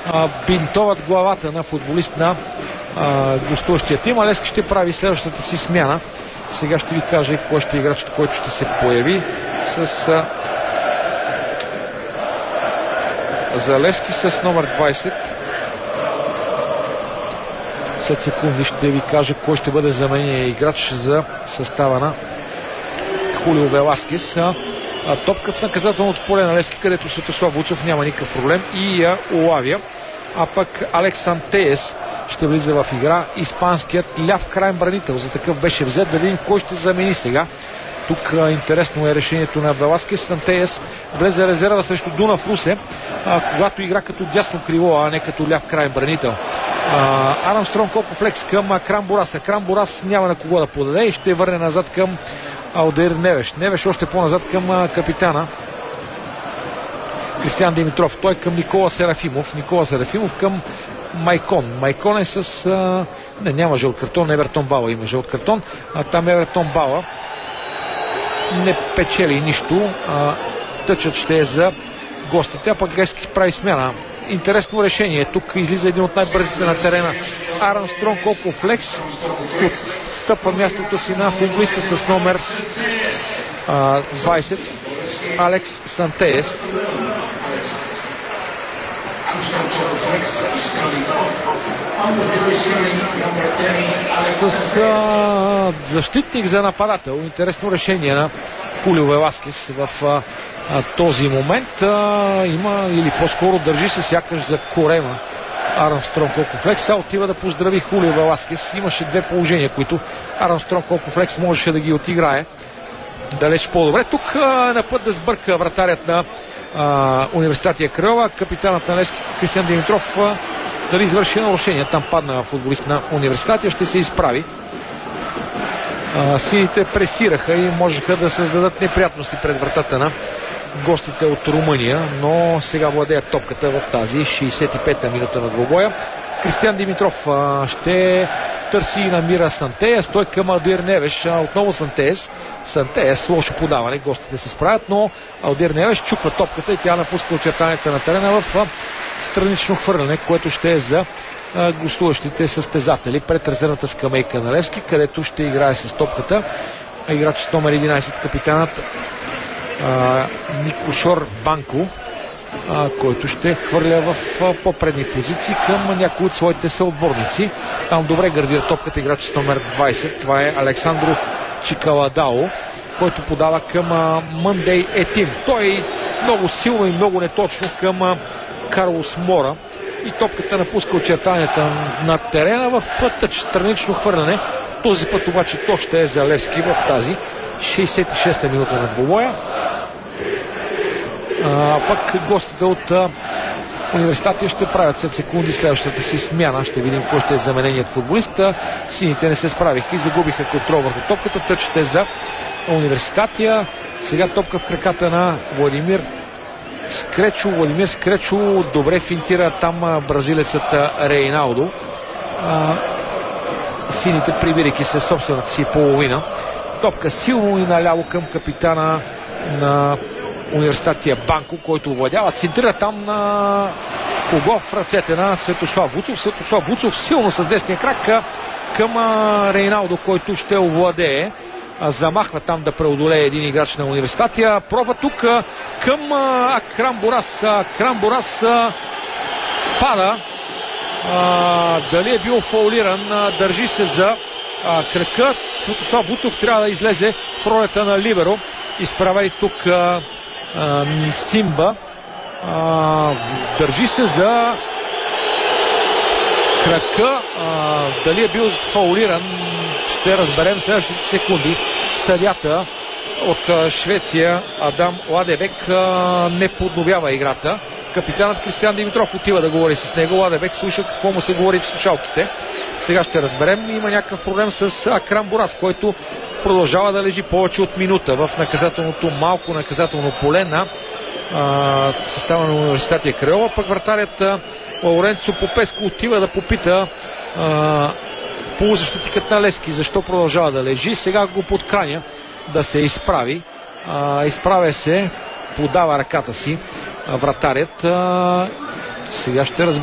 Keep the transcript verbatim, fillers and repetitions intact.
а, бинтоват главата на футболист на а, гостуващия тим. А Левски ще прави следващата си смяна. Сега ще ви кажа и кой ще е играч, който ще се появи с а, за Левски с номер двайсет. След секунди ще ви кажа кой ще бъде заменения играч за състава на Хулио Веласкес. А, а, топка в наказателното поле на Левски, където Светослав Вуцов няма никакъв проблем и я улавя. А пък Алекс Сантеес ще влиза в игра. Испанският ляв крайен бранител. За такъв беше взет. Да видим кой ще замени сега. Тук а, интересно е решението на Веласкес. Сантеес влезе резерва срещу Дунав Русе, а, когато игра като дясно крило, а не като ляв крайен бранител. Армстронг Кокофлекс към Крамбурас. Крамбурас няма на кого да подаде и ще върне назад към Алдер Невеш. Невеш още по-назад към капитана Кристиан Димитров. Той към Никола Серафимов. Никола Серафимов към Майкон. Майкон е с... А... Не, няма жълт картон. Евертон Бала има жълт картон. А там Евертон Бала не печели нищо. А... Тъчът ще е за гостите, а пък Левски прави смяна. Интересно решение. Тук излиза един от най-бързите на терена. Армстронг Кокофлекс стъпва мястото си на футболиста с номер а, двайсет Алекс Сантеес. С а, защитник за нападател. Интересно решение на Хулио Веласкес в а, а, този момент. А, има или по-скоро държи се сякаш за корема Армстронг Кокофлекс. А отива да поздрави Хулио Веласкес. Имаше две положения, които Армстронг Кокофлекс можеше да ги отиграе далеч по-добре. Тук а, на път да сбърка вратарят на а, Университетия Крайова. Капитанът на Левски Кристиан Димитров а, дали извърши нарушение. Там падна футболист на Университетия. Ще се изправи. А, сините пресираха и можеха да създадат неприятности пред вратата на гостите от Румъния, но сега владеят топката в тази шейсет и пета минута на двубоя. Кристиан Димитров а, ще търси и намира Сантеес. Той към Алдир Невеш. А, отново Сантеес. Сантеес, лошо подаване. Гостите се справят, но Алдир Невеш чуква топката и тя напуска очертанията на терена в а, странично хвърляне, което ще е за а, гостуващите състезатели пред резервната скамейка на Левски, където ще играе с топката играч с номер единайсет, капитанът а, Никошор Банко, а, който ще хвърля в а, по-предни позиции към някои от своите съотборници. Там добре гардира топката играч с номер двайсет. Това е Александро Чикаладао, който подава към а, Мъндей Етим. Той много силно и много неточно към а, Карлос Мора. И топката напуска очертанията на терена в тъч, странично хвърляне. Този път обаче то ще е за Левски в тази шейсет и шеста минута на двубоя. А, пък гостите от а, Университетия ще правят след секунди следващата си смяна. Ще видим кой ще е замененият футболист. Сините не се справиха и загубиха контрол върху топката. Тъчът е за Университетия. Сега топка в краката на Владимир Скречо. Владимир Скречо добре финтира там бразилецът Рейналдо. А, сините, прибирайки се в собствената си половина. Топка силно и наляво към капитана на Университетия Банко, който овладява. Центрира там на кого? В ръцете на Светослав Вуцов. Светослав Вуцов силно с десния крак към Рейналдо, който ще овладее. Замахва там да преодолее един играч на Университетия. Пробва тук към Крамбурас. Крамбурас пада. А, дали е бил фаулиран? А, държи се за а, кръка. Светослав Вуцов трябва да излезе в ролята на либеро. Изправя и тук а, а, Симба. А, държи се за кръка. А, дали е бил фаулиран? Ще разберем следващите секунди. Съдята от Швеция Адам Ладебек а, не подновява играта. Капитанът Кристиан Димитров отива да говори с него. Ладебек слуша какво му се говори в слушалките. Сега ще разберем. Има някакъв проблем с Крамбурас, който продължава да лежи повече от минута в наказателното, малко наказателно поле на а, състава на Университетия Крайова. Пък вратарят Лауренцо Попеско отива да попита а, полузащитникът на Левски защо продължава да лежи. Сега го подканя да се изправи. А, изправя се, подава ръката си вратарят. А, сега ще разберем.